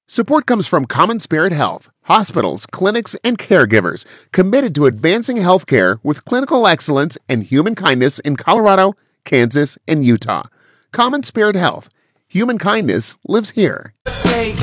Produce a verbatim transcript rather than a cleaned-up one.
Support comes from Common Spirit Health, hospitals, clinics, and caregivers committed to advancing healthcare with clinical excellence and human kindness in Colorado, Kansas, and Utah. Common Spirit Health. Human kindness lives here. Say